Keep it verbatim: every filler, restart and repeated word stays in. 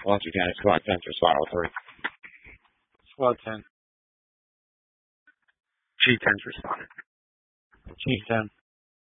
Ulster ten is squad ten for squad oh three. Squad ten. Chief ten for squad. Chief ten.